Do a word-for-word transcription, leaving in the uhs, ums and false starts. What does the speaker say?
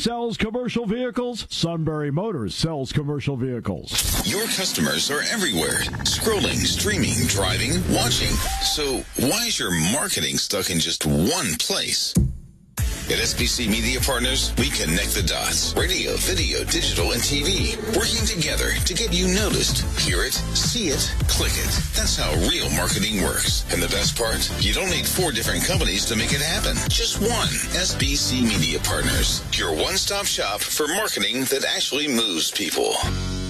sells commercial vehicles. Sunbury Motors sells commercial vehicles. Your customers are everywhere. Scrolling, streaming, driving, watching. So why is your marketing stuck in just one place? At S B C Media Partners, we connect the dots. Radio, video, digital, and T V. Working together to get you noticed. Hear it, see it, click it. That's how real marketing works. And the best part? You don't need four different companies to make it happen. Just one. S B C Media Partners. Your one-stop shop for marketing that actually moves people.